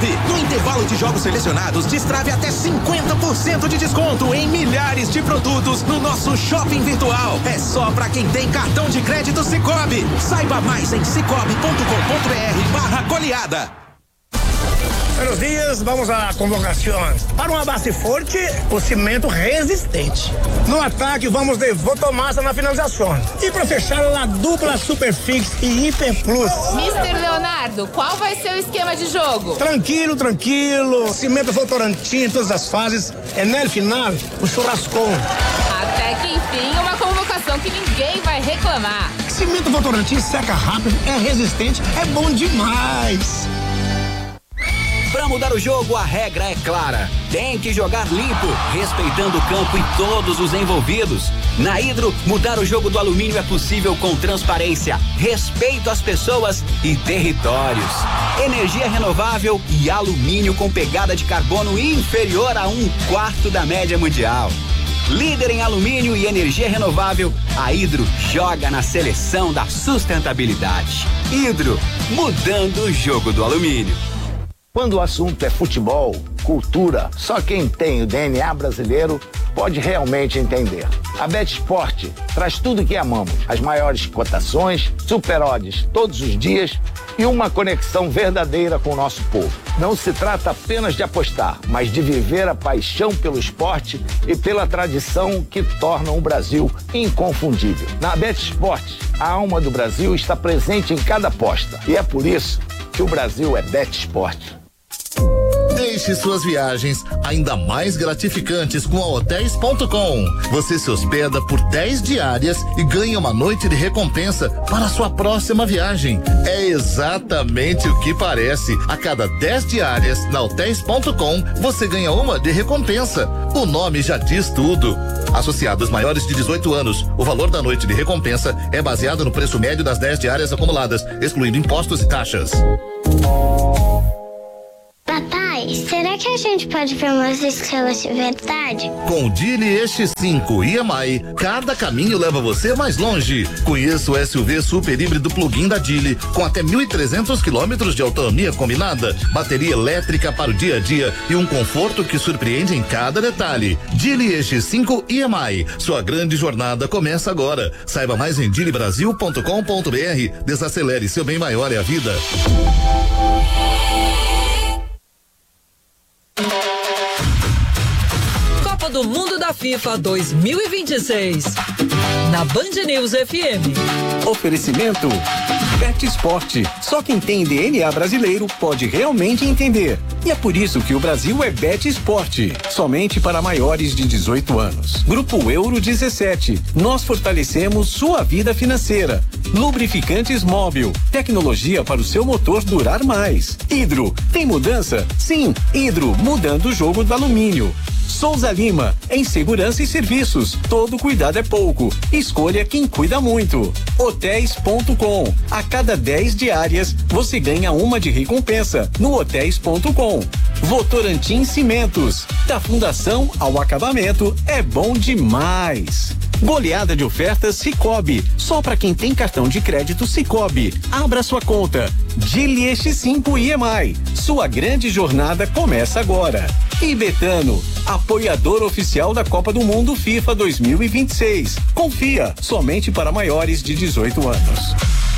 Cicobi. No intervalo de jogos selecionados, destrave até 50% de desconto em milhares de produtos no nosso shopping virtual. É só pra quem tem cartão de crédito Cicobi. Saiba mais em cicobi.com.br/goleada. Buenos dias, vamos à convocação. Para uma base forte, o cimento resistente. No ataque, vamos de Votomassa na finalização. E para fechar, a dupla Superfix e Hiper Plus. Mr. Leonardo, qual vai ser o esquema de jogo? Tranquilo. Cimento Votorantim em todas as fases. É no final, o churrascão. Até que enfim, uma convocação que ninguém vai reclamar. Cimento Votorantim seca rápido, é resistente, é bom demais. Para mudar o jogo, a regra é clara. Tem que jogar limpo, respeitando o campo e todos os envolvidos. Na Hidro, mudar o jogo do alumínio é possível com transparência, respeito às pessoas e territórios. Energia renovável e alumínio com pegada de carbono inferior a 1/4 da média mundial. Líder em alumínio e energia renovável, a Hidro joga na seleção da sustentabilidade. Hidro, mudando o jogo do alumínio. Quando o assunto é futebol, cultura, só quem tem o DNA brasileiro pode realmente entender. A BetSport traz tudo o que amamos, as maiores cotações, super odds todos os dias e uma conexão verdadeira com o nosso povo. Não se trata apenas de apostar, mas de viver a paixão pelo esporte e pela tradição que tornam o Brasil inconfundível. Na BetSport, a alma do Brasil está presente em cada aposta e é por isso que o Brasil é BetSport. Deixe suas viagens ainda mais gratificantes com a Hotéis.com. Você se hospeda por 10 diárias e ganha uma noite de recompensa para a sua próxima viagem. É exatamente o que parece. A cada 10 diárias na Hotéis.com, você ganha uma de recompensa. O nome já diz tudo. Associados maiores de 18 anos, o valor da noite de recompensa é baseado no preço médio das 10 diárias acumuladas, excluindo impostos e taxas. Papai, será que a gente pode ver umas estrelas de verdade? Com o Geely X5 EMI, cada caminho leva você mais longe. Conheça o SUV super híbrido plug-in da Geely, com até 1.300 quilômetros de autonomia combinada, bateria elétrica para o dia a dia e um conforto que surpreende em cada detalhe. Geely X5 EMI, sua grande jornada começa agora. Saiba mais em geelybrasil.com.br. Desacelere, seu bem maior é a vida. Copa do Mundo da FIFA 2026. Na Band News FM. Oferecimento BetSport. Só quem tem DNA brasileiro pode realmente entender. E é por isso que o Brasil é BetSport. Somente para maiores de 18 anos. Grupo Euro 17. Nós fortalecemos sua vida financeira. Lubrificantes Móbil. Tecnologia para o seu motor durar mais. Hidro. Tem mudança? Sim. Hidro, mudando o jogo do alumínio. Souza Lima, em segurança e serviços. Todo cuidado é pouco. Escolha quem cuida muito. Hotéis.com. A cada 10 diárias, você ganha uma de recompensa no Hotéis.com. Votorantim Cimentos. Da fundação ao acabamento, é bom demais. Goleada de ofertas Cicobi. Só para quem tem cartão de crédito Cicobi. Abra sua conta. Geely X5 EMI. Sua grande jornada começa agora. E Betano, apoiador oficial da Copa do Mundo FIFA 2026. Confia, somente para maiores de 18 anos.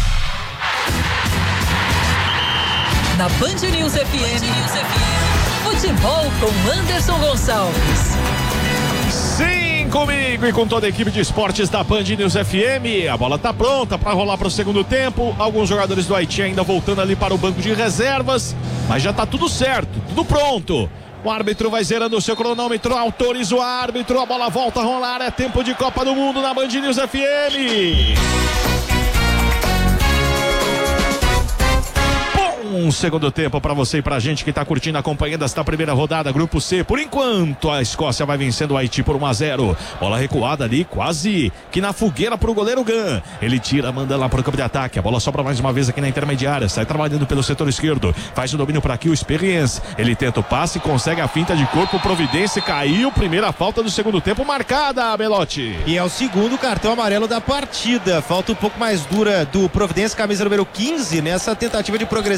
Na Band News FM. Futebol com Anderson Gonçalves. Sim, comigo e com toda a equipe de esportes da Band News FM. A bola tá pronta para rolar para o segundo tempo. Alguns jogadores do Haiti ainda voltando ali para o banco de reservas, mas já tá tudo certo, tudo pronto. O árbitro vai zerando o seu cronômetro, autoriza o árbitro, a bola volta a rolar, é tempo de Copa do Mundo na Band News FM. Um segundo tempo para você e pra gente que tá curtindo, acompanhando esta primeira rodada, Grupo C. Por enquanto, a Escócia vai vencendo o Haiti por 1-0. Bola recuada ali, quase que na fogueira pro goleiro Gan. Ele tira, manda lá pro campo de ataque. A bola sobra mais uma vez aqui na intermediária. Sai trabalhando pelo setor esquerdo. Faz o domínio para aqui o Experience. Ele tenta o passe, consegue a finta de corpo. Providência caiu. Primeira falta do segundo tempo marcada, Belotti. E é o segundo cartão amarelo da partida. Falta um pouco mais dura do Providência, camisa número 15, nessa tentativa de progressão da Escócia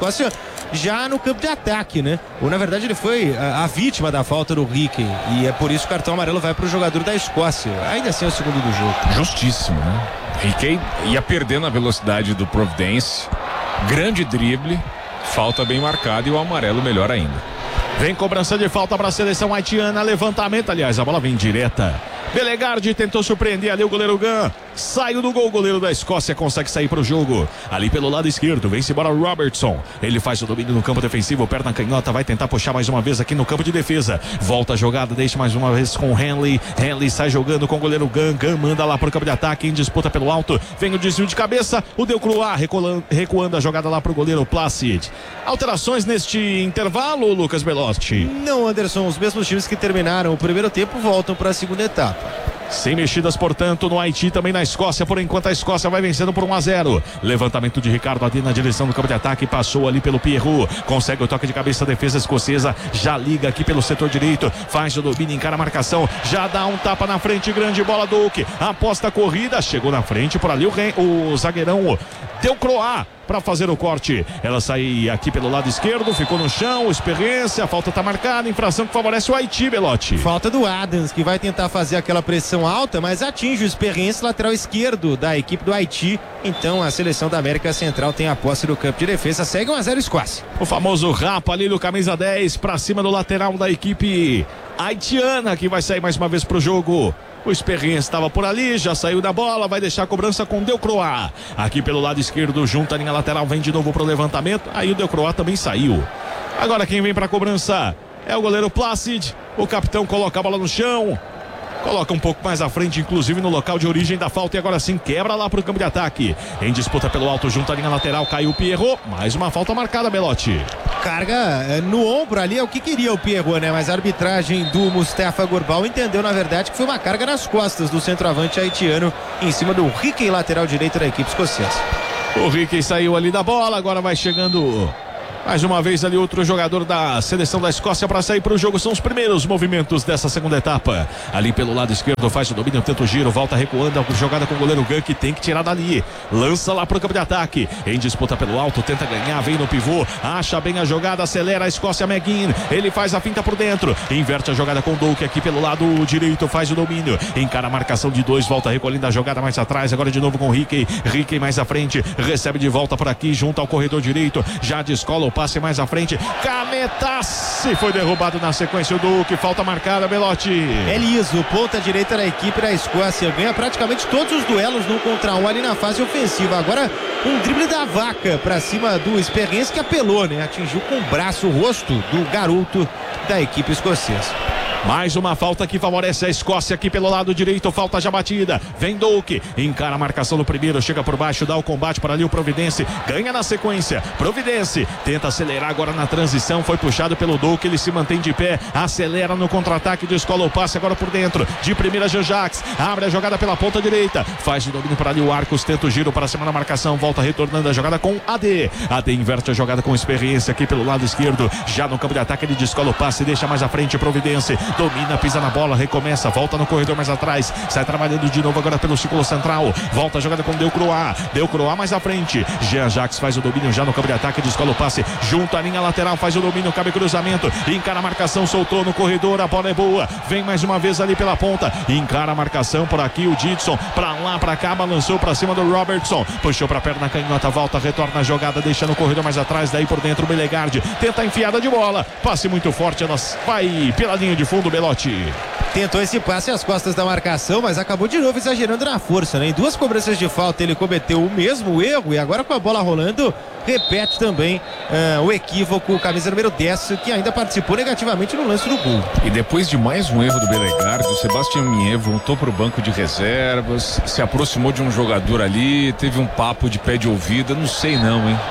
Escócia já no campo de ataque, né? Ou na verdade ele foi a vítima da falta do Ricky, e é por isso que o cartão amarelo vai pro jogador da Escócia. Ainda assim é o segundo do jogo. Justíssimo, né? Ricky ia perdendo a velocidade do Providence, grande drible, falta bem marcada e o amarelo melhor ainda. Vem cobrança de falta para a seleção haitiana, levantamento, aliás, a bola vem direta. Belegardi tentou surpreender ali o goleiro Gunn, saiu do gol, o goleiro da Escócia consegue sair para o jogo. Ali pelo lado esquerdo, vem-se embora o Robertson, ele faz o domínio no campo defensivo, perna canhota, vai tentar puxar mais uma vez aqui no campo de defesa. Volta a jogada, deixa mais uma vez com o Henley sai jogando com o goleiro Gunn manda lá para o campo de ataque, em disputa pelo alto, vem o desvio de cabeça, o Delcroix recuando a jogada lá para o goleiro Placid. Alterações neste intervalo, Lucas Belotti? Não, Anderson, os mesmos times que terminaram o primeiro tempo voltam para a segunda etapa. Sem mexidas, portanto, no Haiti, também na Escócia. Por enquanto a Escócia vai vencendo por 1-0. Levantamento de Ricardo ali na direção do campo de ataque, passou ali pelo Pierrot, consegue o toque de cabeça, a defesa escocesa já liga aqui pelo setor direito, faz o domínio, encara a marcação, já dá um tapa na frente, grande bola Duque, aposta a corrida, chegou na frente por ali o zagueirão Delcroix para fazer o corte. Ela sai aqui pelo lado esquerdo, ficou no chão, experiência, a falta está marcada, infração que favorece o Haiti, Belotti. Falta do Adams, que vai tentar fazer aquela pressão alta, mas atinge o experiência lateral esquerdo da equipe do Haiti. Então a seleção da América Central tem a posse do campo de defesa, segue 1-0 Escócia. O famoso rapa ali no camisa 10 para cima do lateral da equipe haitiana, que vai sair mais uma vez pro jogo. O Experiência estava por ali, já saiu da bola, vai deixar a cobrança com o Delcroix. Aqui pelo lado esquerdo, junta a linha lateral, vem de novo pro levantamento. Aí o Delcroix também saiu. Agora quem vem pra cobrança é o goleiro Placid. O capitão coloca a bola no chão, coloca um pouco mais à frente, inclusive no local de origem da falta, e agora sim quebra lá pro campo de ataque. Em disputa pelo alto, junto à linha lateral, caiu o Pierrot. Mais uma falta marcada, Belotti. Carga no ombro ali é o que queria o Pierrot, né? Mas a arbitragem do Mustafa Gorbal entendeu, na verdade, que foi uma carga nas costas do centroavante haitiano em cima do Ricky, lateral direito da equipe escocesa. O Ricky saiu ali da bola, agora vai chegando mais uma vez ali outro jogador da seleção da Escócia para sair para o jogo. São os primeiros movimentos dessa segunda etapa. Ali pelo lado esquerdo faz o domínio, tenta o giro, volta recuando, a jogada com o goleiro Gunn, que tem que tirar dali. Lança lá para o campo de ataque. Em disputa pelo alto, tenta ganhar, vem no pivô, acha bem a jogada, acelera a Escócia, McGinn. Ele faz a finta por dentro, inverte a jogada com o Duque aqui pelo lado direito, faz o domínio, encara a marcação de dois, volta recolhendo a jogada mais atrás, agora de novo com o Ricky mais à frente, recebe de volta por aqui, junto ao corredor direito, já descola o passe mais à frente, canetasse, foi derrubado na sequência o Duque, falta marcada, Belotti. É liso, ponta direita da equipe da Escócia, ganha praticamente todos os duelos no contra um ali na fase ofensiva. Agora um drible da vaca pra cima do Experiência, que apelou, né? Atingiu com o braço o rosto do garoto da equipe escocesa. Mais uma falta que favorece a Escócia aqui pelo lado direito, falta já batida, vem Duque, encara a marcação do primeiro, chega por baixo, dá o combate para ali o Providence, ganha na sequência, Providence tenta acelerar agora na transição, foi puxado pelo Duque, ele se mantém de pé, acelera no contra-ataque, descola o passe agora por dentro, de primeira Jean-Jacques, abre a jogada pela ponta direita, faz o domínio para ali o Arcos, tenta o giro para cima da marcação, volta retornando a jogada com AD inverte a jogada com Experiência aqui pelo lado esquerdo, já no campo de ataque ele descola o passe, deixa mais à frente Providence, domina, pisa na bola, recomeça, volta no corredor mais atrás, sai trabalhando de novo agora pelo círculo central, volta a jogada com Delcroix mais à frente, Jean-Jacques faz o domínio já no campo de ataque, descola o passe, junto à linha lateral, faz o domínio, cabe cruzamento, encara a marcação, soltou no corredor, a bola é boa, vem mais uma vez ali pela ponta, encara a marcação por aqui, o Didson, pra lá, pra cá, balançou pra cima do Robertson, puxou pra perna canhota, volta, retorna a jogada, deixa no corredor mais atrás, daí por dentro o Belegardi, tenta a enfiada de bola, passe muito forte, ela vai pela linha de fundo, Belotti. Tentou esse passe às costas da marcação, mas acabou de novo exagerando na força, né? Em duas cobranças de falta ele cometeu o mesmo erro e agora com a bola rolando, repete também o equívoco, camisa número 10, que ainda participou negativamente no lance do gol. E depois de mais um erro do Belegardi, o Sebastião Minier voltou pro banco de reservas, se aproximou de um jogador ali, teve um papo de pé de ouvido, não sei não, hein?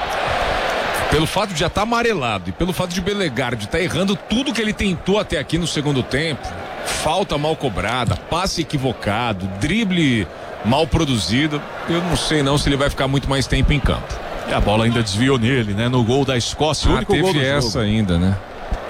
Pelo fato de já estar amarelado e pelo fato de Belegardi estar errando tudo que ele tentou até aqui no segundo tempo, falta mal cobrada, passe equivocado, drible mal produzido, eu não sei não se ele vai ficar muito mais tempo em campo. E a bola ainda desviou nele, né? No gol da Escócia, o único teve gol do essa jogo. Ainda, né?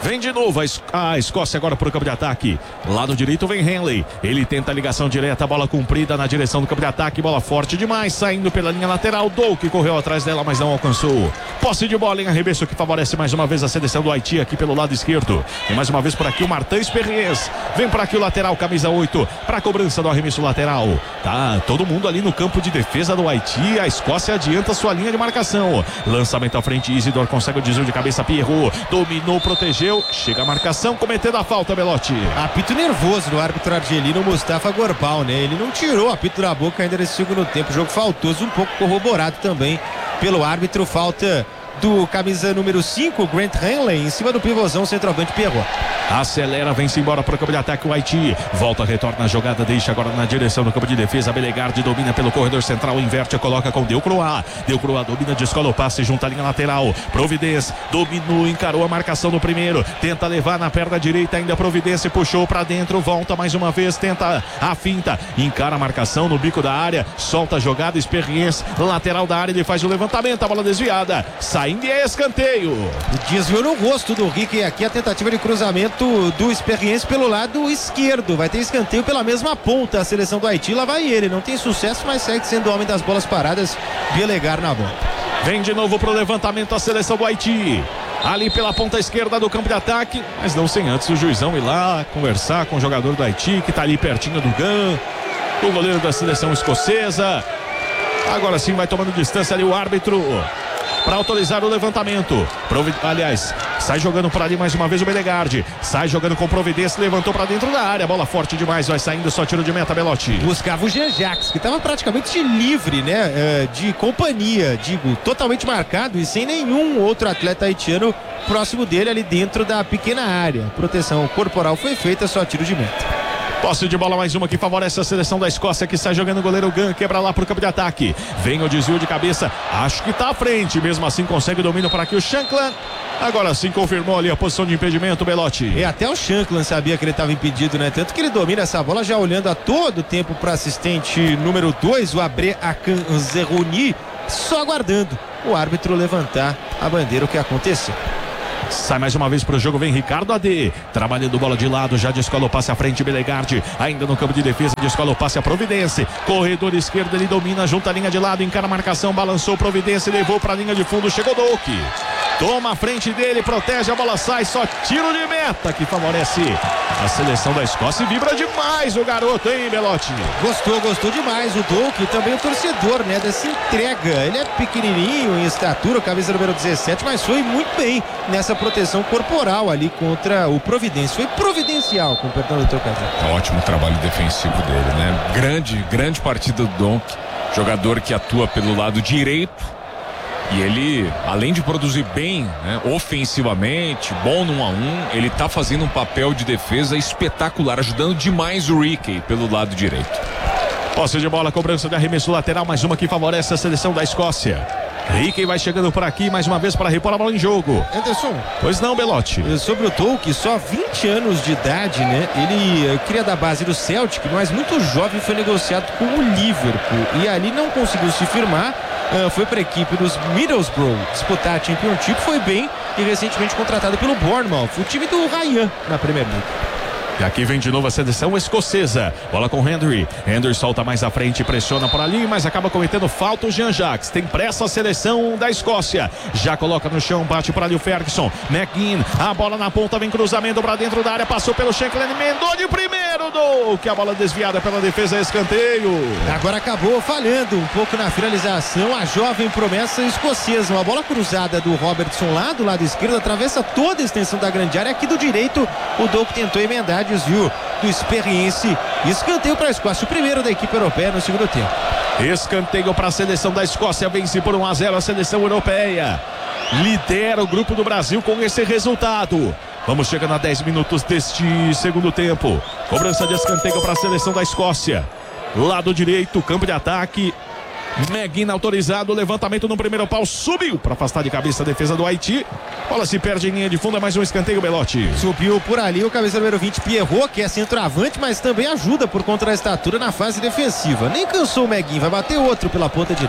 Vem de novo a Escócia agora pro campo de ataque. Lado direito vem Henley. Ele tenta a ligação direta, bola comprida na direção do campo de ataque. Bola forte demais, saindo pela linha lateral. Douk correu atrás dela, mas não alcançou. Posse de bola em arremesso que favorece mais uma vez a seleção do Haiti aqui pelo lado esquerdo. E mais uma vez por aqui o Martins Perriez. Vem por aqui o lateral, camisa 8, para a cobrança do arremesso lateral. Tá todo mundo ali no campo de defesa do Haiti. A Escócia adianta sua linha de marcação. Lançamento à frente, Isidor consegue o desvio de cabeça. Pierrot dominou, protegeu. Chega a marcação, cometendo a falta, Belotti. Apito nervoso do árbitro argelino Mustafa Gorbal, né? Ele não tirou o apito da boca ainda nesse segundo tempo. Jogo faltoso, um pouco corroborado também pelo árbitro. Falta do camisa número 5, Grant Henley, em cima do pivôzão centroavante Pierrot. Acelera, vem-se embora para o campo de ataque o Haiti. Volta, retorna a jogada, deixa agora na direção do campo de defesa. Belegarde domina pelo corredor central, inverte, coloca com Delcroix. Delcroix domina, descola o passe, junta a linha lateral. Providência dominou, encarou a marcação do primeiro. Tenta levar na perna direita, ainda Providência, puxou para dentro, volta mais uma vez, tenta a finta, encara a marcação no bico da área, solta a jogada, Experiência, lateral da área, ele faz o levantamento, a bola desviada, saindo e é escanteio. Desviou no rosto do Rick, e aqui a tentativa de cruzamento do Experiência pelo lado esquerdo. Vai ter escanteio pela mesma ponta. A seleção do Haiti, lá vai ele. Não tem sucesso, mas segue sendo o homem das bolas paradas. Belegar na bola. Vem de novo pro levantamento a seleção do Haiti. Ali pela ponta esquerda do campo de ataque, mas não sem antes o juizão ir lá conversar com o jogador do Haiti, que tá ali pertinho do Gun, o goleiro da seleção escocesa. Agora sim vai tomando distância ali o árbitro para autorizar o levantamento. Aliás, sai jogando por ali mais uma vez o Belegarde. Sai jogando com Providência, levantou para dentro da área. Bola forte demais, vai saindo, só tiro de meta, Belotti. Buscava o Jean-Jacques, que estava praticamente livre, né? De companhia, digo, totalmente marcado e sem nenhum outro atleta haitiano próximo dele ali dentro da pequena área. Proteção corporal foi feita, só tiro de meta. Posse de bola mais uma que favorece a seleção da Escócia, que sai jogando o goleiro Gun, quebra lá pro campo de ataque. Vem o desvio de cabeça, acho que tá à frente, mesmo assim consegue o domínio para aqui o Shankland. Agora sim confirmou ali a posição de impedimento, Belotti. E até o Shankland sabia que ele estava impedido, né? Tanto que ele domina essa bola já olhando a todo tempo para assistente número 2, o Abré Akanzeruni, só aguardando o árbitro levantar a bandeira, o que aconteceu. Sai mais uma vez pro jogo, vem Ricardo AD, trabalhando bola de lado, já descola o passe à frente, Belegarde, ainda no campo de defesa, descola o passe a Providência, corredor esquerdo, ele domina, junta a linha de lado, encara a marcação, balançou Providência, levou pra linha de fundo, chegou Douk, toma a frente dele, protege, a bola sai, só tiro de meta que favorece a seleção da Escócia e vibra demais o garoto, hein, Belotti? Gostou demais o Douk e também o torcedor, né, dessa entrega. Ele é pequenininho em estatura, camisa número 17, mas foi muito bem nessa proteção corporal ali contra o Providência. Foi providencial, com o perdão do trocadilho. Ótimo trabalho defensivo dele, né? Grande partida do Douk, jogador que atua pelo lado direito. E ele, além de produzir bem, né, ofensivamente, bom no 1 a 1, ele tá fazendo um papel de defesa espetacular, ajudando demais o Rickey pelo lado direito. Posse de bola, cobrança de arremesso lateral, mais uma que favorece a seleção da Escócia. Rickey vai chegando por aqui mais uma vez para repor a bola em jogo. Anderson. Pois não, Belotti. Sobre o Douk, só 20 anos de idade, né? Ele cria da base do Celtic, mas muito jovem, foi negociado com o Liverpool e ali não conseguiu se firmar. Foi para a equipe dos Middlesbrough disputar a Championship, foi bem e recentemente contratado pelo Bournemouth, o time do Ryan na Premier League. E aqui vem de novo a seleção escocesa. Bola com Henry. Henry solta mais à frente, pressiona por ali, mas acaba cometendo falta o Jean-Jacques. Tem pressa a seleção da Escócia. Já coloca no chão, bate por ali o Ferguson. McGinn, a bola na ponta, vem cruzamento para dentro da área, passou pelo Shankland, emendou de primeiro, Douk. A bola desviada pela defesa, escanteio. Agora acabou falhando um pouco na finalização a jovem promessa escocesa. Uma bola cruzada do Robertson lá do lado esquerdo, atravessa toda a extensão da grande área. Aqui do direito, o Douk tentou emendar, desvio do Experiência. Escanteio para a Escócia, o primeiro da equipe europeia no segundo tempo. Escanteio para a seleção da Escócia, vence por 1 a 0 a seleção europeia. Lidera o grupo do Brasil com esse resultado. Vamos chegando a 10 minutos deste segundo tempo. Cobrança de escanteio para a seleção da Escócia. Lado direito, campo de ataque. McGinn autorizado, levantamento no primeiro pau, subiu para afastar de cabeça a defesa do Haiti. Bola se perde em linha de fundo, é mais um escanteio, Belotti. Subiu por ali o camisa número 20, Pierrot, que é centroavante, mas também ajuda por conta da estatura na fase defensiva. Nem cansou o McGinn, vai bater outro pela ponta direita.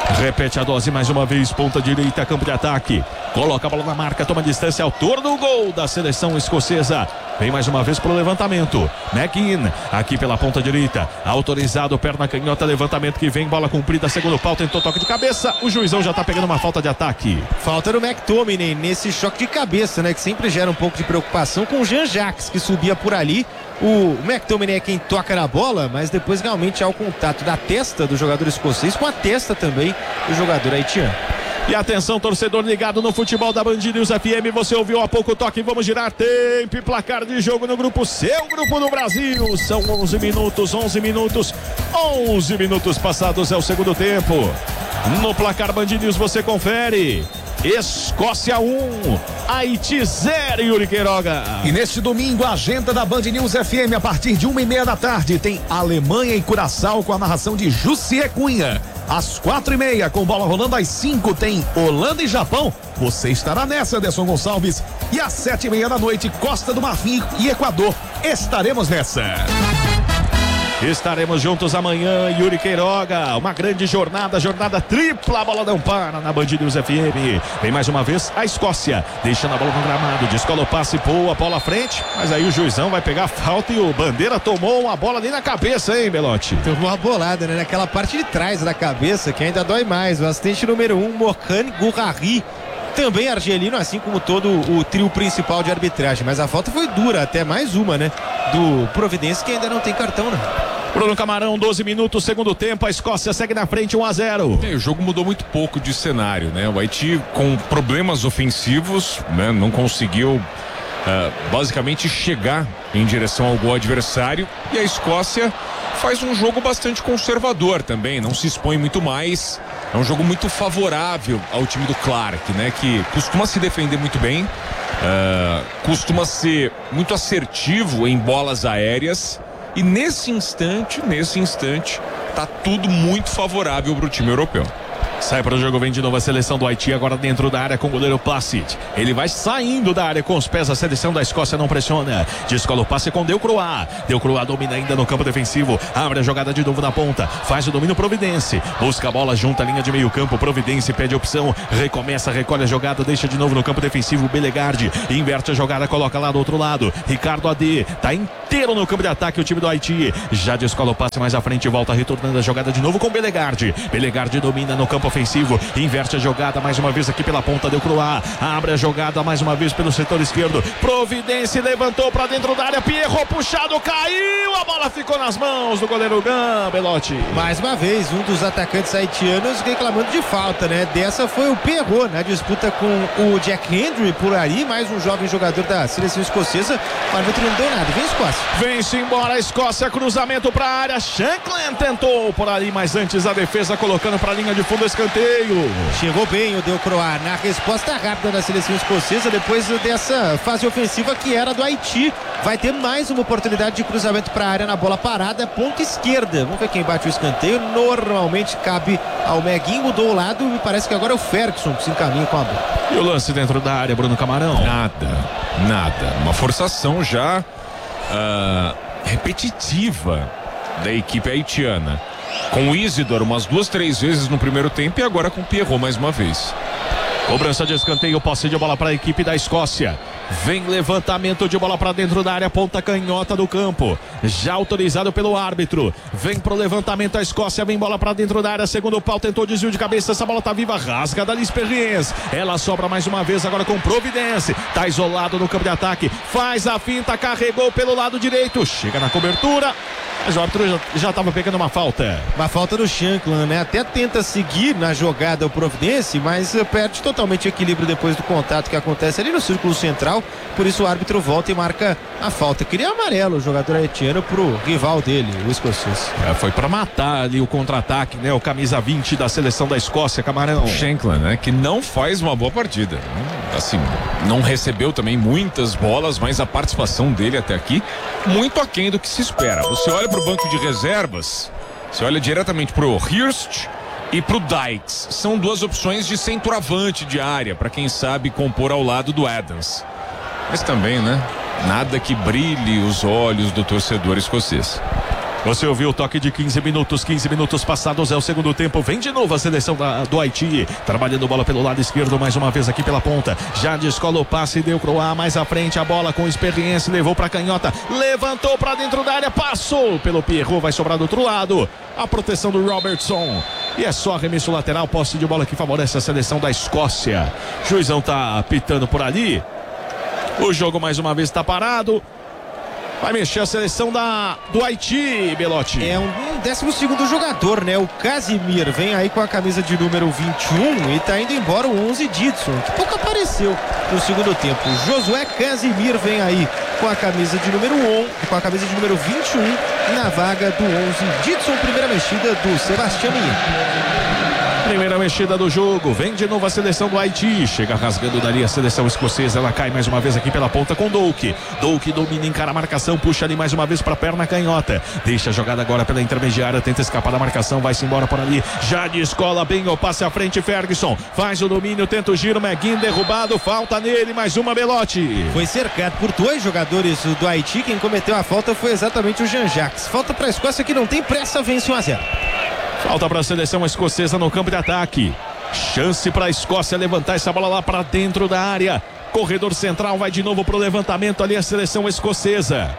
Repete a dose mais uma vez, ponta direita, campo de ataque. Coloca a bola na marca, toma distância, autor do gol da seleção escocesa. Vem mais uma vez pro levantamento. McGinn, aqui pela ponta direita. Autorizado, perna canhota, levantamento que vem, bola cumprida, segundo pau, tentou toque de cabeça. O juizão já tá pegando uma falta de ataque. Falta do McTominay nesse choque de cabeça, né? Que sempre gera um pouco de preocupação com o Jean-Jacques, que subia por ali. O McTominay é quem toca na bola, mas depois realmente há o contato da testa do jogador escocês com a testa também do jogador haitiano. E atenção, torcedor ligado no futebol da Band News FM, você ouviu há pouco o toque, vamos girar tempo e placar de jogo no grupo C, o grupo do Brasil. São 11 minutos passados é o segundo tempo. No placar Band News você confere. Escócia 1, Haiti 0, Yuri Queiroga. E neste domingo, a agenda da Band News FM, a partir de 1h30 da tarde, tem Alemanha e Curaçao com a narração de Jussier Cunha. Às 4h30, com bola rolando, às 5 tem Holanda e Japão. Você estará nessa, Anderson Gonçalves. E às 7h30 da noite, Costa do Marfim e Equador. Estaremos nessa. Estaremos juntos amanhã, Yuri Queiroga. Uma grande jornada tripla. A bola não para na Band News FM. Vem mais uma vez a Escócia, deixando a bola no gramado. Descola o passe, boa bola à frente. Mas aí o juizão vai pegar a falta e o Bandeira tomou uma bola ali na cabeça, hein, Belotti? Tomou uma bolada, né? Naquela parte de trás da cabeça, que ainda dói mais. O assistente número 1, Mohane Gourari, também argelino, assim como todo o trio principal de arbitragem. Mas a falta foi dura, até mais uma, né? Do Providência, que ainda não tem cartão, né? Bruno Camarão, 12 minutos, segundo tempo, a Escócia segue na frente, 1-0. O jogo mudou muito pouco de cenário, né? O Haiti com problemas ofensivos, né? Não conseguiu basicamente chegar em direção ao gol adversário, e a Escócia faz um jogo bastante conservador também, não se expõe muito mais. É um jogo muito favorável ao time do Clark, né? Que costuma se defender muito bem, costuma ser muito assertivo em bolas aéreas. E nesse instante, tá tudo muito favorável para o time europeu. Sai para o jogo, vem de novo a seleção do Haiti, agora dentro da área com o goleiro Placid. Ele vai saindo da área com os pés, a seleção da Escócia não pressiona. Descola o passe com Delcroix. Delcroix domina ainda no campo defensivo, abre a jogada de novo na ponta, faz o domínio Providência, busca a bola junto à linha de meio campo, Providência pede opção, recomeça, recolhe a jogada, deixa de novo no campo defensivo, Belegarde, inverte a jogada, coloca lá do outro lado, Ricardo AD, tá inteiro no campo de ataque o time do Haiti, já descola o passe mais à frente, volta retornando a jogada de novo com Belegarde. Belegarde domina no campo ofensivo, inverte a jogada mais uma vez aqui pela ponta, Delcroix, abre a jogada mais uma vez pelo setor esquerdo, Providência levantou pra dentro da área, Pierrot puxado, caiu, a bola ficou nas mãos do goleiro Gan, Belotti. Mais uma vez, um dos atacantes haitianos reclamando de falta, né? Dessa foi o Pierrot, na disputa com o Jack Hendry por ali, mais um jovem jogador da seleção escocesa, mas não deu nada. Vem Escócia. Vem-se embora a Escócia, cruzamento pra área, Shankland tentou por ali, mas antes a defesa colocando pra linha de fundo, escanteio. Chegou bem o Delcroix na resposta rápida da seleção escocesa depois dessa fase ofensiva que era do Haiti. Vai ter mais uma oportunidade de cruzamento para a área na bola parada, ponta esquerda. Vamos ver quem bate o escanteio. Normalmente cabe ao Meguinho, mudou o lado e parece que agora é o Ferguson que se encaminha com a bola. E o lance dentro da área, Bruno Camarão? Nada. Uma forçação já repetitiva da equipe haitiana. Com o Isidore umas 2-3 vezes no primeiro tempo e agora com o Pierrot mais uma vez. Cobrança de escanteio, posse de bola para a equipe da Escócia. Vem levantamento de bola para dentro da área, ponta canhota do campo. Já autorizado pelo árbitro. Vem pro levantamento a Escócia, vem bola para dentro da área, segundo pau, tentou desvio de cabeça, essa bola tá viva, rasga da Lisperiens. Ela sobra mais uma vez agora com Providência. Tá isolado no campo de ataque, faz a finta, carregou pelo lado direito, chega na cobertura. Mas o árbitro já estava pegando uma falta. Uma falta do Shankland, né? Até tenta seguir na jogada o Providência, mas perde totalmente o equilíbrio depois do contato que acontece ali no círculo central. Por isso o árbitro volta e marca a falta. Queria amarelo o jogador haitiano pro rival dele, o escocês. Foi para matar ali o contra-ataque, né? O camisa 20 da seleção da Escócia, Camarão. Shankland, né? Que não faz uma boa partida. Assim, não recebeu também muitas bolas, mas a participação dele até aqui muito aquém do que se espera. Você olha pro banco de reservas, você olha diretamente pro Hirst e pro Dykes. São duas opções de centroavante de área, para quem sabe compor ao lado do Adams. Mas também, né? Nada que brilhe os olhos do torcedor escocês. Você ouviu o toque de 15 minutos passados, é o segundo tempo. Vem de novo a seleção do Haiti, trabalhando bola pelo lado esquerdo, mais uma vez aqui pela ponta. Já descola o passe, deu pro ar, mais à frente a bola com experiência, levou pra canhota, levantou pra dentro da área, passou pelo Pierrot, vai sobrar do outro lado. A proteção do Robertson. E é só arremesso lateral, posse de bola que favorece a seleção da Escócia. Juizão tá apitando por ali. O jogo mais uma vez tá parado. Vai mexer a seleção do Haiti, Belotti. É um 12º jogador, né? O Casimir vem aí com a camisa de número 21 e tá indo embora o 11 Didson, que pouco apareceu no segundo tempo. Josué Casimir vem aí com a camisa de número 21 na vaga do 11 Didson. Primeira mexida do Sebastião Minha. Primeira mexida do jogo, vem de novo a seleção do Haiti, chega rasgando dali a seleção escocesa, ela cai mais uma vez aqui pela ponta com Doak domina, encara a marcação, puxa ali mais uma vez pra perna canhota, deixa a jogada agora pela intermediária, tenta escapar da marcação, vai-se embora por ali, já descola bem o passe à frente, Ferguson, faz o domínio, tenta o giro, Meguin derrubado, falta nele, mais uma, Belotti. Foi cercado por 2 jogadores do Haiti, quem cometeu a falta foi exatamente o Jean-Jacques, falta pra Escócia que não tem pressa, vence 1-0. Falta para a seleção escocesa no campo de ataque. Chance para a Escócia levantar essa bola lá para dentro da área. Corredor central vai de novo para o levantamento ali a seleção escocesa.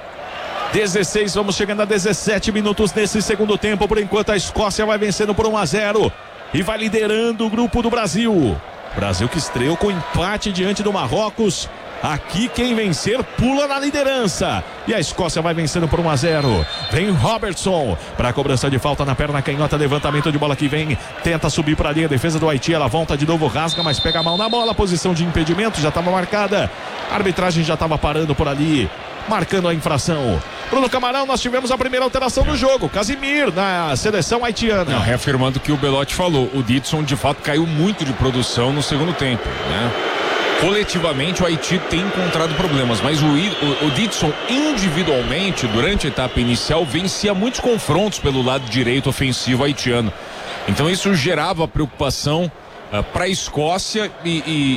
16, vamos chegando a 17 minutos nesse segundo tempo. Por enquanto a Escócia vai vencendo por 1-0 e vai liderando o grupo do Brasil. Brasil que estreou com empate diante do Marrocos. Aqui quem vencer pula na liderança. E a Escócia vai vencendo por 1-0. Vem Robertson para a cobrança de falta na perna canhota. Levantamento de bola que vem. Tenta subir para ali a defesa do Haiti. Ela volta de novo, rasga, mas pega a mão na bola. Posição de impedimento já estava marcada. A arbitragem já estava parando por ali, marcando a infração. Bruno Camarão, nós tivemos a primeira alteração do jogo. Casimir na seleção haitiana. Não, reafirmando o que o Belotti falou. O Didson de fato caiu muito de produção no segundo tempo, né? Coletivamente o Haiti tem encontrado problemas, mas o Didson individualmente durante a etapa inicial vencia muitos confrontos pelo lado direito ofensivo haitiano, então isso gerava preocupação para a Escócia e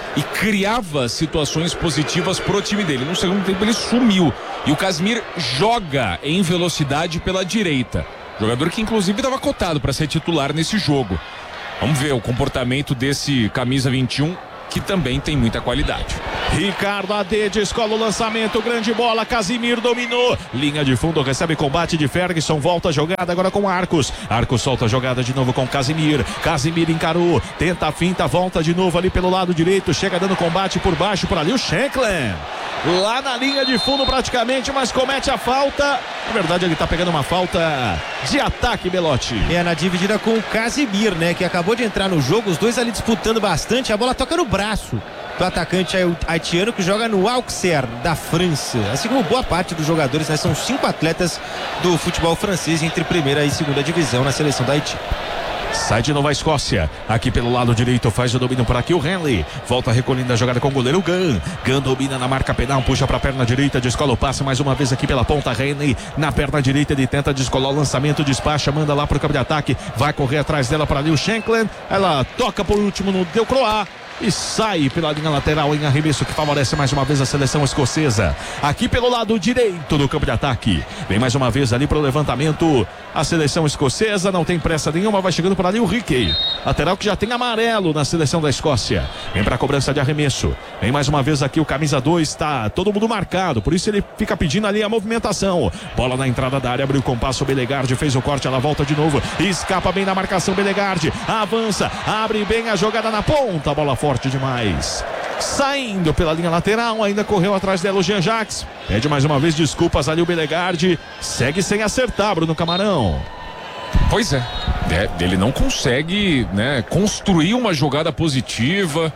criava situações positivas pro time dele. No segundo tempo ele sumiu e o Casimir joga em velocidade pela direita, jogador que inclusive estava cotado para ser titular nesse jogo. Vamos ver o comportamento desse camisa 21, que também tem muita qualidade. Ricardo AD descola o lançamento, grande bola, Casimir dominou, linha de fundo, recebe combate de Ferguson, volta a jogada agora com Arcos solta a jogada de novo com Casimir encarou, tenta a finta, volta de novo ali pelo lado direito, chega dando combate por baixo, por ali o Shankland, lá na linha de fundo praticamente, mas comete a falta, na verdade ele tá pegando uma falta de ataque, Belotti. É, na dividida com o Casimir, né, que acabou de entrar no jogo, os dois ali disputando bastante, a bola toca no braço do atacante haitiano que joga no Auxerre da França, assim como boa parte dos jogadores, né? São 5 atletas do futebol francês entre primeira e segunda divisão na seleção da Haiti. Sai de novo a Escócia, aqui pelo lado direito, faz o domínio por aqui o Henley, volta recolhendo a jogada com o goleiro Gun domina na marca penal, puxa para a perna direita, descola o passe mais uma vez aqui pela ponta, Henley na perna direita, ele tenta descolar o lançamento, despacha, manda lá pro campo de ataque, vai correr atrás dela para ali o Shankland, ela toca por último no Delcroix e sai pela linha lateral em arremesso que favorece mais uma vez a seleção escocesa. Aqui pelo lado direito do campo de ataque, vem mais uma vez ali pro levantamento a seleção escocesa, não tem pressa nenhuma, vai chegando por ali o Rickey, lateral que já tem amarelo na seleção da Escócia, vem pra cobrança de arremesso, vem mais uma vez aqui o camisa 2, tá todo mundo marcado, por isso ele fica pedindo ali a movimentação, bola na entrada da área, abriu o compasso, o Belegarde fez o corte, ela volta de novo, escapa bem na marcação, Belegarde avança, abre bem a jogada na ponta, bola forte demais, saindo pela linha lateral, ainda correu atrás dela o Jean-Jacques, pede mais uma vez desculpas ali o Belegarde, segue sem acertar, Bruno Camarão. Pois é, ele não consegue, né, construir uma jogada positiva,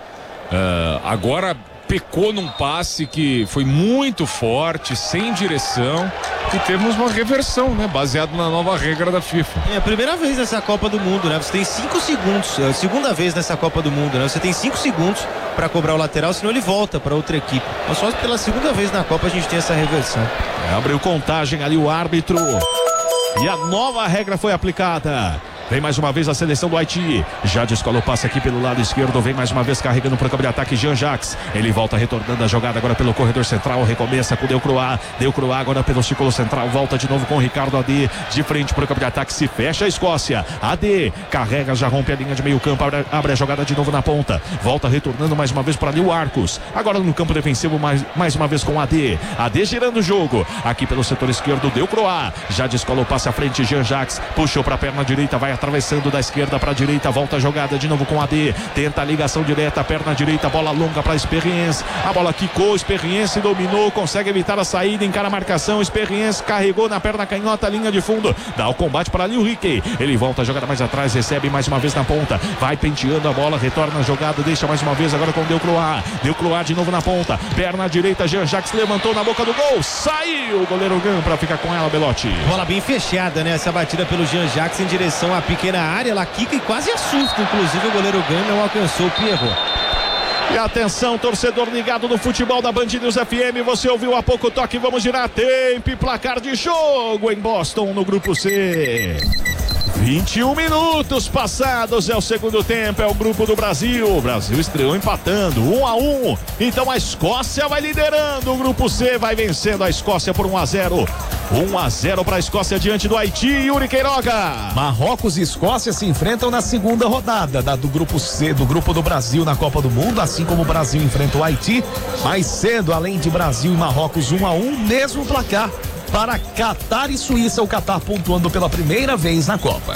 agora pecou num passe que foi muito forte, sem direção, e temos uma reversão, né, baseado na nova regra da FIFA. É a primeira vez nessa Copa do Mundo, né? Você tem 5 segundos, é a segunda vez nessa Copa do Mundo, né? Você tem 5 segundos para cobrar o lateral, senão ele volta para outra equipe. Mas só pela segunda vez na Copa a gente tem essa reversão. Abriu contagem ali o árbitro. E a nova regra foi aplicada. Vem mais uma vez a seleção do Haiti. Já descola o passe aqui pelo lado esquerdo. Vem mais uma vez carregando para o campo de ataque Jean-Jacques. Ele volta retornando a jogada agora pelo corredor central. Recomeça com Delcroix. Delcroix agora pelo círculo central. Volta de novo com o Ricardo AD. De frente para o campo de ataque. Se fecha a Escócia. AD carrega, já rompe a linha de meio campo. Abre a jogada de novo na ponta. Volta retornando mais uma vez para ali o Arcos. Agora no campo defensivo mais uma vez com o AD. AD girando o jogo. Aqui pelo setor esquerdo Delcroix. Já descola o passe à frente Jean-Jacques. Puxou para a perna direita. Vai atravessando da esquerda para a direita, volta a jogada de novo com o AD, tenta a ligação direta, perna direita, bola longa para Experience, a bola quicou, Experience dominou, consegue evitar a saída, encara a marcação, Experience carregou na perna canhota, linha de fundo, dá o combate para ali o Riquet, ele volta a jogada mais atrás, recebe mais uma vez na ponta, vai penteando a bola, retorna a jogada, deixa mais uma vez agora com o Delcroix de novo na ponta, perna direita, Jean-Jacques levantou na boca do gol, saiu o goleiro Gan para ficar com ela, Belotti. Bola bem fechada, né? Essa batida pelo Jean-Jacques em direção à pequena área, ela quica e quase assusta, inclusive o goleiro Gan não alcançou o Pierrot. E atenção, torcedor ligado no futebol da Band News FM, você ouviu há pouco toque, vamos girar tempo e placar de jogo em Boston no grupo C. 21 minutos passados, é o segundo tempo, é o grupo do Brasil. O Brasil estreou empatando 1-1. Então a Escócia vai liderando o grupo C, vai vencendo a Escócia por 1-0. 1-0 para a Escócia diante do Haiti. Yuri Queiroga. Marrocos e Escócia se enfrentam na segunda rodada do grupo C, do grupo do Brasil na Copa do Mundo, assim como o Brasil enfrenta o Haiti. Mais cedo, além de Brasil e Marrocos, 1-1, mesmo placar para Catar e Suíça, o Catar pontuando pela primeira vez na Copa.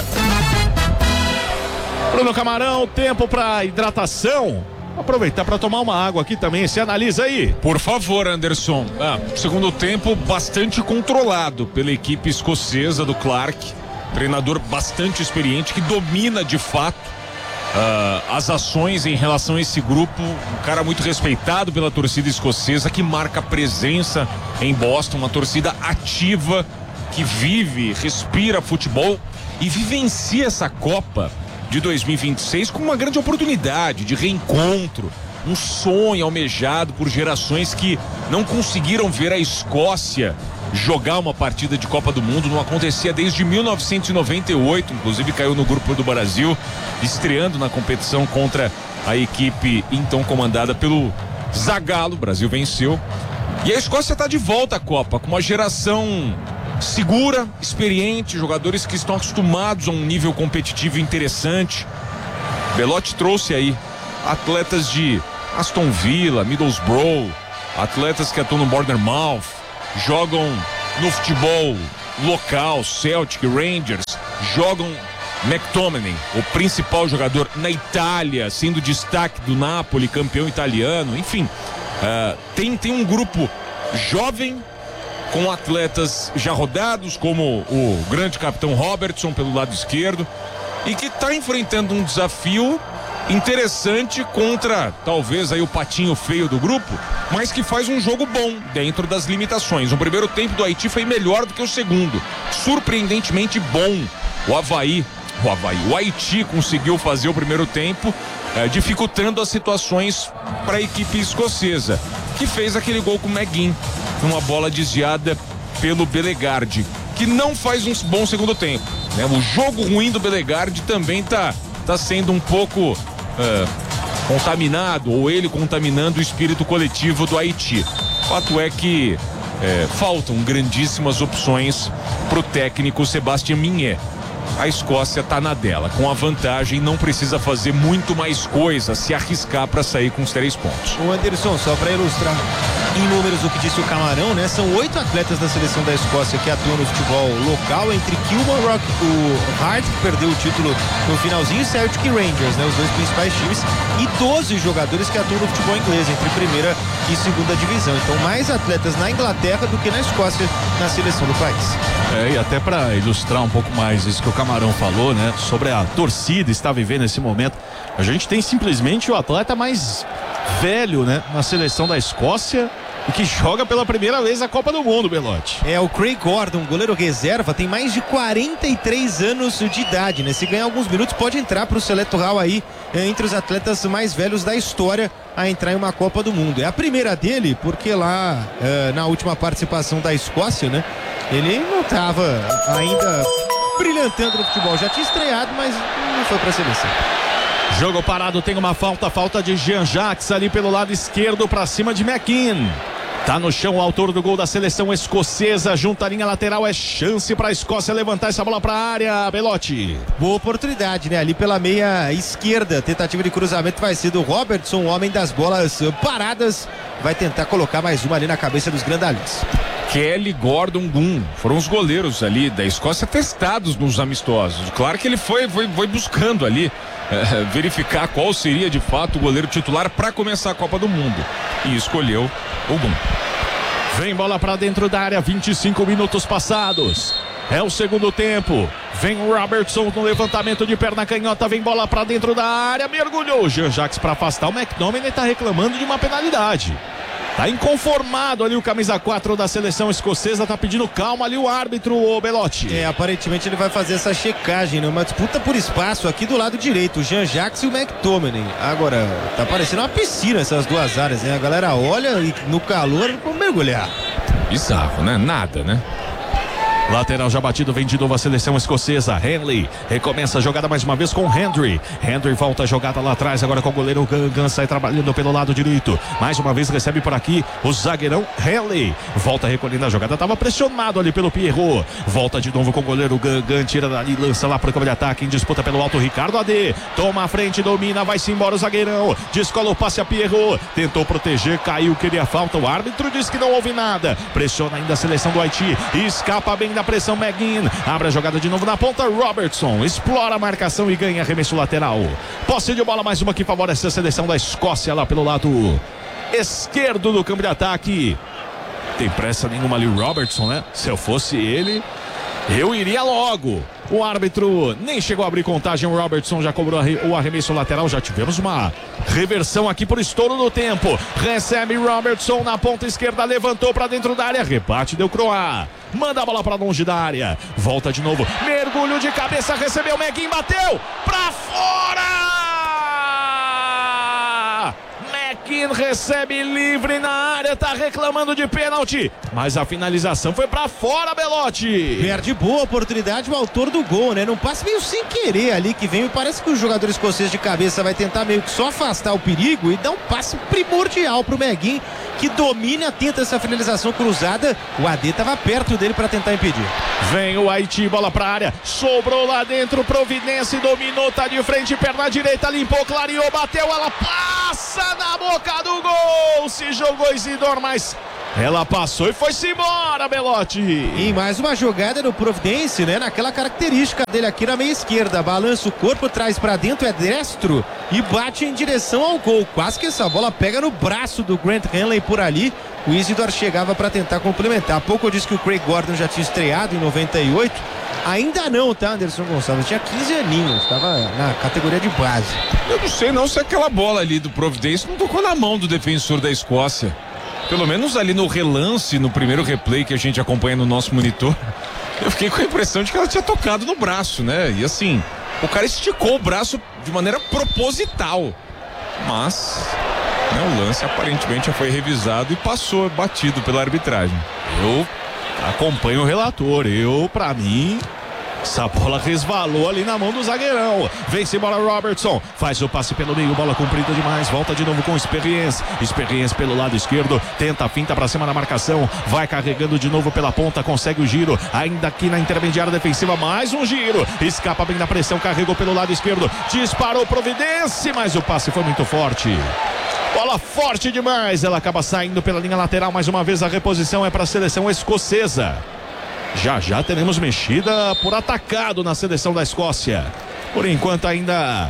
Bruno Camarão, tempo para hidratação. Aproveitar para tomar uma água aqui também, se analisa aí. Por favor, Anderson. Segundo tempo bastante controlado pela equipe escocesa do Clark, treinador bastante experiente que domina de fato as ações em relação a esse grupo, um cara muito respeitado pela torcida escocesa, que marca presença em Boston, uma torcida ativa que vive, respira futebol e vivencia essa Copa de 2026 como uma grande oportunidade de reencontro, um sonho almejado por gerações que não conseguiram ver a Escócia jogar uma partida de Copa do Mundo. Não acontecia desde 1998, inclusive caiu no grupo do Brasil, estreando na competição contra a equipe então comandada pelo Zagallo. O Brasil venceu e a Escócia está de volta à Copa com uma geração segura, experiente, jogadores que estão acostumados a um nível competitivo interessante. Belotti trouxe aí atletas de Aston Villa, Middlesbrough, atletas que atuam no Bournemouth, jogam no futebol local, Celtic, Rangers, jogam McTominay, o principal jogador na Itália, sendo destaque do Napoli, campeão italiano, enfim, tem um grupo jovem com atletas já rodados, como o grande capitão Robertson pelo lado esquerdo, e que está enfrentando um desafio interessante contra talvez aí o patinho feio do grupo, mas que faz um jogo bom dentro das limitações. O primeiro tempo do Haiti foi melhor do que o segundo, surpreendentemente bom. O Haiti conseguiu fazer o primeiro tempo, dificultando as situações para a equipe escocesa, que fez aquele gol com o McGinn, uma bola desviada pelo Bellegarde, que não faz um bom segundo tempo, né? O jogo ruim do Bellegarde também tá sendo um pouco contaminado, ou ele contaminando o espírito coletivo do Haiti. O fato é que faltam grandíssimas opções pro técnico Sébastien Mignet. A Escócia tá na dela, com a vantagem, não precisa fazer muito mais coisa, se arriscar para sair com os 3 pontos. O Anderson, só para ilustrar em números o que disse o Camarão, né? São 8 atletas da seleção da Escócia que atuam no futebol local, entre Kilmarnock, o Hearts, que perdeu o título no finalzinho, e Celtic e Rangers, né? Os 2 principais times, e 12 jogadores que atuam no futebol inglês, entre primeira e segunda divisão. Então, mais atletas na Inglaterra do que na Escócia, na seleção do país. E até para ilustrar um pouco mais isso que o Camarão falou, né? Sobre a torcida estar vivendo esse momento. A gente tem simplesmente o atleta mais velho, né? Na seleção da Escócia, e que joga pela primeira vez a Copa do Mundo, Belotti. O Craig Gordon, goleiro reserva, tem mais de 43 anos de idade, né? Se ganhar alguns minutos, pode entrar pro Seleto Hall aí, entre os atletas mais velhos da história a entrar em uma Copa do Mundo. É a primeira dele, porque lá na última participação da Escócia, né? Ele não estava ainda brilhantando no futebol. Já tinha estreado, mas não foi pra seleção. Jogo parado, tem uma falta de Jean-Jacques ali pelo lado esquerdo pra cima de McKean. Tá no chão o autor do gol da seleção escocesa, junto à linha lateral, é chance pra Escócia levantar essa bola pra área, Belotti. Boa oportunidade, né? Ali pela meia esquerda, tentativa de cruzamento vai ser do Robertson, o homem das bolas paradas, vai tentar colocar mais uma ali na cabeça dos grandalhões. Kelly, Gordon, Gunn, foram os goleiros ali da Escócia testados nos amistosos. Claro que ele foi buscando ali verificar qual seria de fato o goleiro titular para começar a Copa do Mundo e escolheu o Gunn. Vem bola pra dentro da área, 25 minutos passados. É o segundo tempo. Vem o Robertson no levantamento de perna canhota. Vem bola pra dentro da área. Mergulhou o Jean-Jacques pra afastar. O McTominay tá reclamando de uma penalidade. Tá inconformado ali o camisa 4 da seleção escocesa. Tá pedindo calma ali o árbitro, o Belotti. Aparentemente ele vai fazer essa checagem, né? Uma disputa por espaço aqui do lado direito. O Jean-Jacques e o McTominay. Agora, tá parecendo uma piscina essas duas áreas, né? A galera olha e no calor vão mergulhar. Bizarro, né? Nada, né? Lateral já batido, vem de novo a seleção escocesa. Henley recomeça a jogada mais uma vez com Hendry. Hendry volta a jogada lá atrás, agora com o goleiro Gangan, sai trabalhando pelo lado direito. Mais uma vez recebe por aqui o zagueirão Henley. Volta recolhendo a jogada, estava pressionado ali pelo Pierrot. Volta de novo com o goleiro Gangan, tira dali, lança lá para o campo de ataque, em disputa pelo alto Ricardo AD. Toma a frente, domina, vai-se embora o zagueirão. Descola o passe a Pierrot. Tentou proteger, caiu, queria falta. O árbitro diz que não houve nada. Pressiona ainda a seleção do Haiti. Escapa bem da pressão McGinn, abre a jogada de novo na ponta, Robertson explora a marcação e ganha arremesso lateral. Posse de bola, mais uma que favorece a seleção da Escócia lá pelo lado esquerdo do campo de ataque. Tem pressa nenhuma ali o Robertson, né? Se eu fosse ele, eu iria logo. O árbitro nem chegou a abrir contagem, o Robertson já cobrou o arremesso lateral. Já tivemos uma reversão aqui por estouro do tempo. Recebe Robertson na ponta esquerda, levantou para dentro da área, rebate, deu Croá. Manda a bola para longe da área, volta de novo, mergulho de cabeça, recebeu, McGinn bateu para fora. McGinn recebe livre na área, tá reclamando de pênalti, mas a finalização foi pra fora, Belotti. Perde boa oportunidade o autor do gol, né? Num passe meio sem querer ali que vem, e parece que o jogador escocês de cabeça vai tentar meio que só afastar o perigo e dar um passe primordial pro McGinn, que domina, tenta essa finalização cruzada. O AD tava perto dele para tentar impedir. Vem o Haiti, bola pra área, sobrou lá dentro, Providência dominou, tá de frente, perna direita, limpou, clareou, bateu, ela passa na boca do gol, se jogou Isidor, mas ela passou e foi-se embora, Belotti. E mais uma jogada no Providência, né? Naquela característica dele aqui na meia esquerda, balança o corpo, traz pra dentro, é destro e bate em direção ao gol. Quase que essa bola pega no braço do Grant Henley por ali. O Isidor chegava para tentar complementar. Há pouco eu disse que o Craig Gordon já tinha estreado em 98. Ainda não, tá, Anderson Gonçalves? Tinha 15 aninhos, estava na categoria de base. Eu não sei não se aquela bola ali do Providência não tocou na mão do defensor da Escócia. Pelo menos ali no relance, no primeiro replay que a gente acompanha no nosso monitor, eu fiquei com a impressão de que ela tinha tocado no braço, né? E assim, o cara esticou o braço de maneira proposital. Mas, né, o lance aparentemente já foi revisado e passou batido pela arbitragem. Eu acompanho o relator, pra mim, essa bola resvalou ali na mão do zagueirão. Vem-se embora Robertson, faz o passe pelo meio, bola comprida demais, volta de novo com Experience pelo lado esquerdo, tenta a finta pra cima da marcação, vai carregando de novo pela ponta, consegue o giro, ainda aqui na intermediária defensiva, mais um giro, escapa bem da pressão, carregou pelo lado esquerdo, disparou Providência, mas o passe foi muito forte. Bola forte demais, ela acaba saindo pela linha lateral, mais uma vez a reposição é para a seleção escocesa. Já teremos mexida por atacado na seleção da Escócia. Por enquanto ainda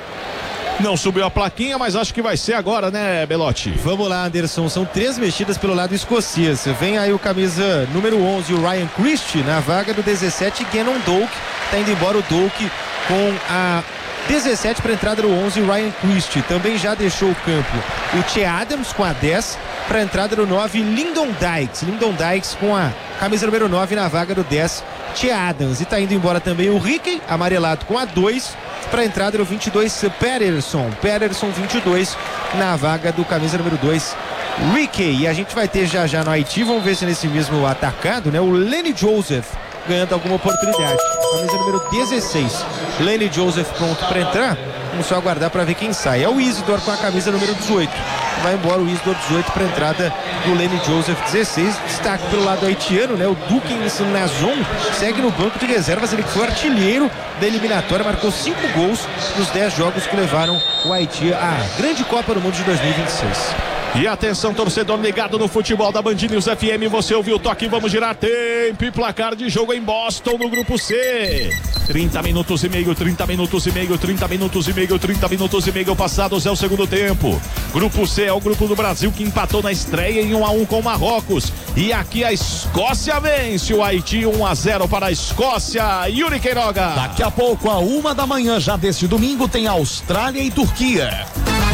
não subiu a plaquinha, mas acho que vai ser agora, né, Belotti? Vamos lá, Anderson, são 3 mexidas pelo lado escocês. Vem aí o camisa número 11, o Ryan Christie, na vaga do 17, Gannon Doak. Tá indo embora o Doak com a 17 para a entrada do 11, Ryan Christie. Também já deixou o campo o Che Adams com a 10 para a entrada do 9, Lyndon Dykes com a camisa número 9 na vaga do 10, Che Adams. E tá indo embora também o Rickey, amarelado com a 2 para a entrada do 22, Patterson 22 na vaga do camisa número 2, Rickey. E a gente vai ter já no Haiti, vamos ver se nesse mesmo atacado, né, o Lenny Joseph ganhando alguma oportunidade. Camisa número 16, Lenny Joseph pronto para entrar. Vamos só aguardar para ver quem sai. É o Isidor com a camisa número 18. Vai embora o Isidor 18 para a entrada do Lenny Joseph 16. Destaque pelo lado haitiano, né? O Dukins Nazon segue no banco de reservas. Ele foi artilheiro da eliminatória, marcou 5 gols nos 10 jogos que levaram o Haiti à grande Copa do Mundo de 2026. E atenção, torcedor ligado no futebol da Band News FM, você ouviu o toque, vamos girar tempo e placar de jogo em Boston no grupo C. 30 minutos e meio, 30 minutos e meio, 30 minutos e meio, 30 minutos e meio passados é o segundo tempo. Grupo C é o grupo do Brasil que empatou na estreia em 1-1 com o Marrocos. E aqui a Escócia vence o Haiti 1-0 para a Escócia. Yuri Queiroga. Daqui a pouco, à 1h já deste domingo, tem Austrália e Turquia.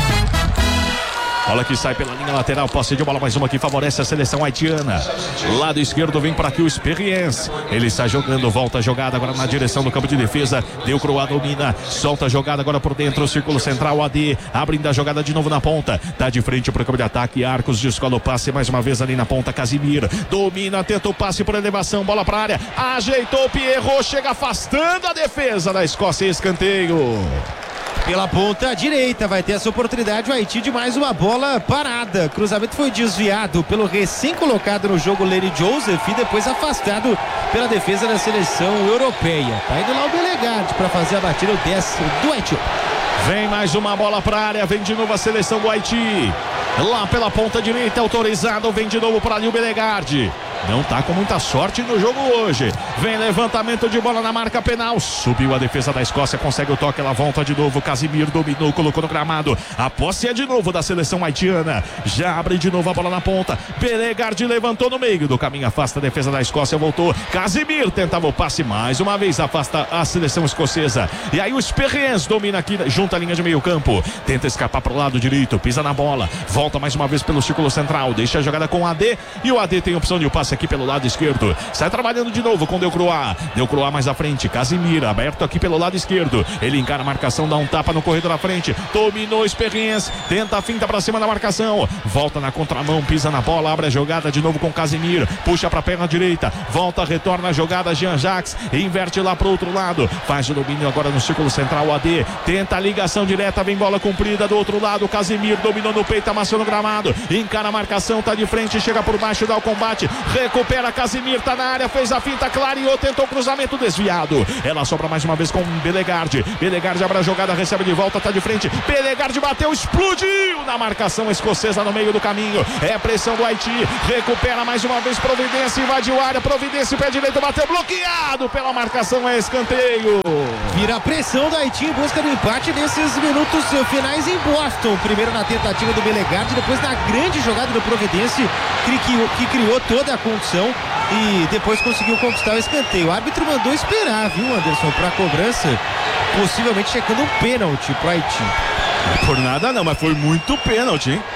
Bola que sai pela linha lateral, posse de bola, mais uma que favorece a seleção haitiana. Lado esquerdo vem para aqui o Experience. Ele está jogando, volta a jogada agora na direção do campo de defesa. Deu Croá, domina, solta a jogada agora por dentro, o círculo central, AD, abrindo a jogada de novo na ponta. Tá de frente para o campo de ataque, Arcos descola o passe mais uma vez ali na ponta, Casimir. Domina, tenta o passe por elevação, bola para a área, ajeitou o Pierrot, chega afastando a defesa da Escócia, escanteio. Pela ponta direita vai ter essa oportunidade o Haiti de mais uma bola parada. Cruzamento foi desviado pelo recém-colocado no jogo Lenny Joseph e depois afastado pela defesa da seleção europeia. Tá indo lá o Belegard para fazer a batida, o 10 do Haiti. Vem mais uma bola para a área, vem de novo a seleção do Haiti. Lá pela ponta direita, autorizado, vem de novo para ali o Belegard. Não tá com muita sorte no jogo hoje. Vem levantamento de bola na marca penal. Subiu a defesa da Escócia, consegue o toque, ela volta de novo. Casimir dominou, colocou no gramado. A posse é de novo da seleção haitiana. Já abre de novo a bola na ponta. Belegard levantou no meio do caminho, afasta a defesa da Escócia, voltou. Casimir tentava o passe mais uma vez, afasta a seleção escocesa. E aí o Experience domina aqui junto à linha de meio campo. Tenta escapar pro lado direito, pisa na bola. Volta mais uma vez pelo círculo central. Deixa a jogada com o AD. E o AD tem opção de passe aqui pelo lado esquerdo, sai trabalhando de novo com Deu Croá mais à frente, Casimir aberto aqui pelo lado esquerdo, ele encara a marcação, dá um tapa no corredor à frente, dominou Experience, tenta a finta pra cima da marcação, volta na contramão, pisa na bola, abre a jogada de novo com Casimir, puxa pra perna direita, volta, retorna a jogada, Jean-Jacques, inverte lá pro outro lado, faz o domínio agora no círculo central, AD, tenta a ligação direta, vem bola comprida do outro lado, Casimir dominou no peito, amassou no gramado, encara a marcação, tá de frente, chega por baixo, dá o combate, recupera Casimir, tá na área, fez a finta, clareou, tentou o cruzamento desviado. Ela sobra mais uma vez com Belegard. Belegard abre a jogada, recebe de volta, tá de frente. Belegard bateu, explodiu na marcação escocesa no meio do caminho. É pressão do Haiti. Recupera mais uma vez Providência, invadiu a área. Providência, pé direito, bateu, bloqueado pela marcação, é escanteio. Vira a pressão do Haiti em busca do empate nesses minutos finais em Boston. Primeiro na tentativa do Belegard, depois na grande jogada do Providência, que criou toda a condição e depois conseguiu conquistar o escanteio. O árbitro mandou esperar, viu, Anderson, para a cobrança, possivelmente checando um pênalti pro Haiti. Por nada não, mas foi muito pênalti, hein?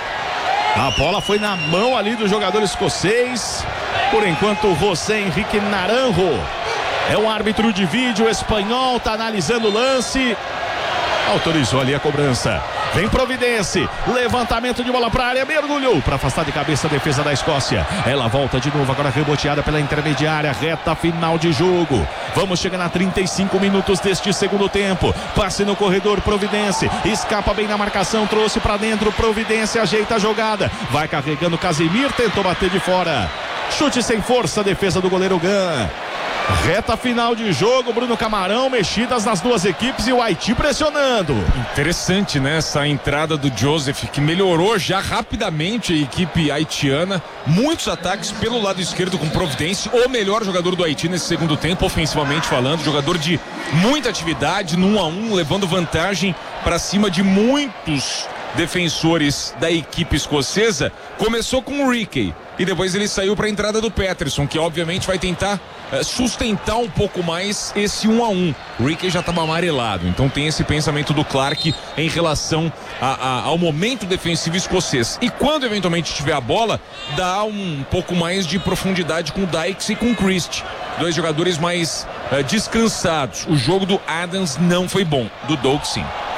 A bola foi na mão ali do jogador escocês. Por enquanto, José Henrique Naranjo é um árbitro de vídeo espanhol, tá analisando o lance. Autorizou ali a cobrança. Vem Providência, levantamento de bola para a área, mergulhou para afastar de cabeça a defesa da Escócia. Ela volta de novo, agora reboteada pela intermediária, reta final de jogo. Vamos chegar a 35 minutos deste segundo tempo. Passe no corredor, Providência, escapa bem na marcação, trouxe para dentro, Providência ajeita a jogada. Vai carregando Casimir, tentou bater de fora. Chute sem força, defesa do goleiro Gan. Reta final de jogo, Bruno Camarão, mexidas nas duas equipes e o Haiti pressionando. Interessante, né? Essa entrada do Joseph, que melhorou já rapidamente a equipe haitiana. Muitos ataques pelo lado esquerdo com Providência, o melhor jogador do Haiti nesse segundo tempo, ofensivamente falando. Jogador de muita atividade, no 1-1, levando vantagem para cima de muitos defensores da equipe escocesa. Começou com o Rickey e depois ele saiu para a entrada do Peterson, que obviamente vai tentar sustentar um pouco mais esse 1-1. O Rickey já estava amarelado, então tem esse pensamento do Clark em relação ao momento defensivo escocês. E quando eventualmente tiver a bola, dá um pouco mais de profundidade com o Dykes e com o Christie, dois jogadores mais descansados. O jogo do Adams não foi bom, do Doak sim.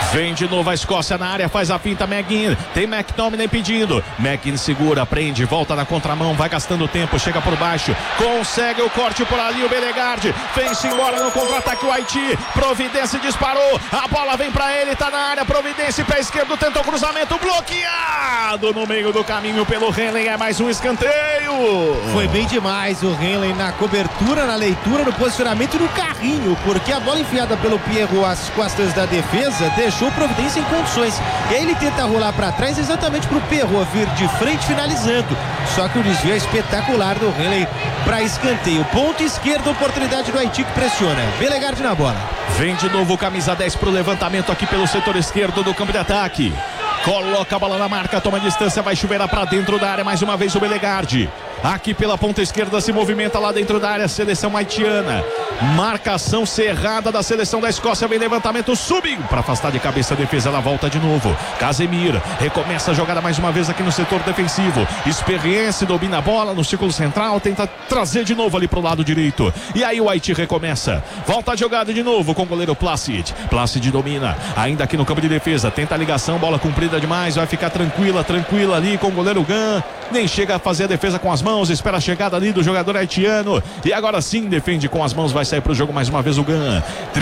Vem de novo a Escócia na área, faz a finta McGinn, tem McTominay pedindo, McGinn segura, prende, volta na contramão, vai gastando tempo, chega por baixo, consegue o corte por ali, o Belegarde, vem-se embora no contra-ataque o Haiti, Providência disparou, a bola vem pra ele, tá na área, Providência, pé esquerdo, tentou cruzamento, bloqueado no meio do caminho pelo Henley, é mais um escanteio. Foi bem demais o Henley na cobertura, na leitura, no posicionamento no carrinho, porque a bola enfiada pelo Pierro às costas da defesa deixou o Providência em condições. E aí ele tenta rolar para trás exatamente pro Pierro vir de frente finalizando. Só que o desvio é espetacular do Henley para escanteio. Ponto esquerdo, oportunidade do Haiti que pressiona. Belegarde na bola. Vem de novo o camisa 10 pro levantamento aqui pelo setor esquerdo do campo de ataque. Coloca a bola na marca, toma distância, vai chuveirar pra dentro da área, mais uma vez o Belegarde. Aqui pela ponta esquerda se movimenta lá dentro da área, seleção haitiana. Marcação cerrada da seleção da Escócia, vem levantamento, subiu para afastar de cabeça a defesa, ela volta de novo. Casemiro recomeça a jogada mais uma vez aqui no setor defensivo. Experiência, domina a bola no círculo central, tenta trazer de novo ali pro lado direito. E aí o Haiti recomeça, volta a jogada de novo com o goleiro Placid. Placid domina, ainda aqui no campo de defesa, tenta a ligação, bola comprida demais, vai ficar tranquila ali com o goleiro Gan. Nem chega a fazer a defesa com as mãos, espera a chegada ali do jogador haitiano. E agora sim defende com as mãos, vai sair pro jogo mais uma vez o Gan.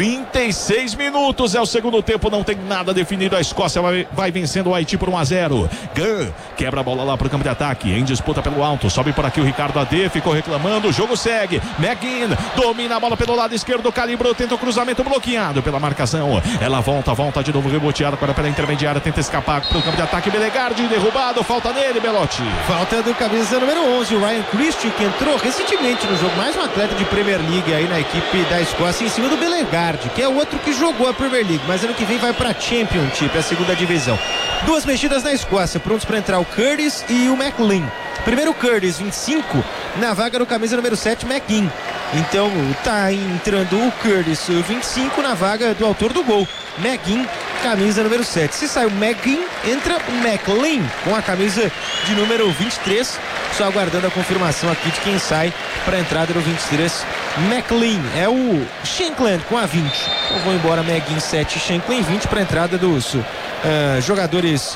36 minutos é o segundo tempo, não tem nada definido. A Escócia vai vencendo o Haiti por 1-0. Gan quebra a bola lá pro campo de ataque, em disputa pelo alto, sobe por aqui o Ricardo AD, ficou reclamando, o jogo segue. McGinn domina a bola pelo lado esquerdo, calibrou, tenta o cruzamento bloqueado pela marcação. Ela volta de novo reboteada agora pela intermediária, tenta escapar pro campo de ataque. Belegarde derrubado, falta nele, Belotti. Falta do camisa número 11, o Ryan Christie, que entrou recentemente no jogo, mais um atleta de Premier League aí na equipe da Escócia, em cima do Belegarde, que é o outro que jogou a Premier League, mas ano que vem vai pra Championship, a segunda divisão. Duas mexidas na Escócia, prontos para entrar o Curtis e o McLean. Primeiro o Curtis, 25, na vaga do camisa número 7, McGinn. Então tá entrando o Curtis, 25, na vaga do autor do gol, McGinn, camisa número 7. Se sai o McGinn, entra o McLean com a camisa de número 23. Só aguardando a confirmação aqui de quem sai para a entrada do 23. McLean é o Shankland com a 20. Então vou embora McGinn 7, Shankland 20 para a entrada dos jogadores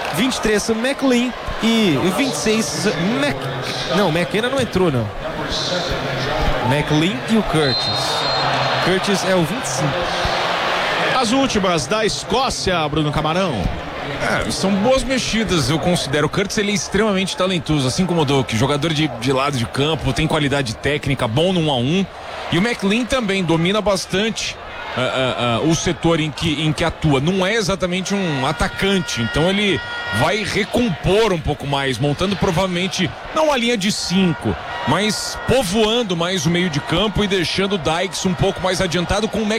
23 McLean e 26 McKenna não entrou não. McLean e o Curtis é o 25. As últimas da Escócia, Bruno Camarão. São boas mexidas, eu considero. O Curtis, ele é extremamente talentoso, assim como o Doak, jogador de lado de campo, tem qualidade técnica, bom no 1-1. E o McLean também domina bastante o setor em que atua. Não é exatamente um atacante, então ele vai recompor um pouco mais, montando provavelmente não uma linha de 5, mas povoando mais o meio de campo e deixando o Dykes um pouco mais adiantado com o